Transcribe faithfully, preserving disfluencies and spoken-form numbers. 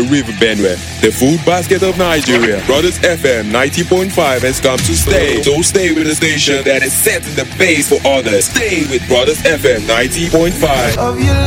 River Benue, the food basket of Nigeria. Brothers F M ninety point five has come to stay. So stay with the station that is setting the pace for others. Stay with Brothers F M ninety point five.